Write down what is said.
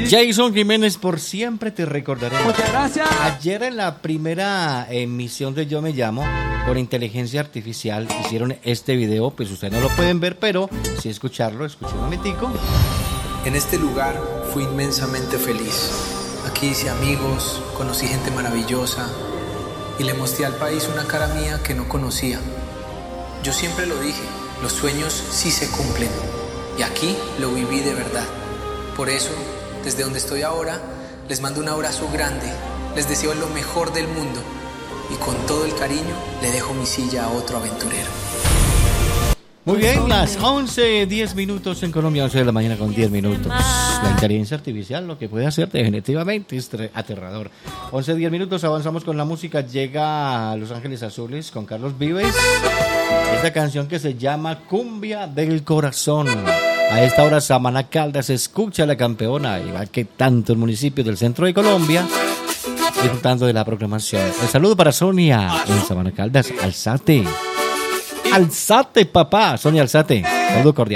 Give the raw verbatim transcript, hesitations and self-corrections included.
Jason Jiménez, por siempre te recordaré. Muchas gracias. Ayer en la primera emisión de Yo Me Llamo, con inteligencia artificial, hicieron este video. Pues ustedes no lo pueden ver, pero sí escucharlo. Escuchen un momentico. En este lugar fui inmensamente feliz. Aquí hice amigos, conocí gente maravillosa y le mostré al país una cara mía que no conocía. Yo siempre lo dije, los sueños sí se cumplen y aquí lo viví de verdad. Por eso, desde donde estoy ahora, les mando un abrazo grande, les deseo lo mejor del mundo y con todo el cariño le dejo mi silla a otro aventurero. Muy bien, las once, diez minutos en Colombia, once de la mañana con diez minutos. La inteligencia artificial lo que puede hacer definitivamente es aterrador. once, diez minutos, avanzamos con la música. Llega a Los Ángeles Azules con Carlos Vives. Esta canción que se llama Cumbia del Corazón. A esta hora Samaná Caldas escucha a la campeona, igual que tantos municipios del centro de Colombia, disfrutando de la programación. El saludo para Sonia en Samaná Caldas. Alzate. Alzate, papá. Sonia, alzate. Saludo cordial.